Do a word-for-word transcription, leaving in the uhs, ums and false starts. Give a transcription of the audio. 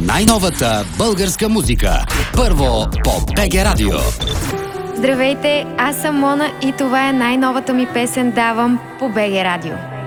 най-новата българска музика. Първо по БГ Радио. Здравейте, аз съм Мона и това е най-новата ми песен "Давам" по БГ Радио.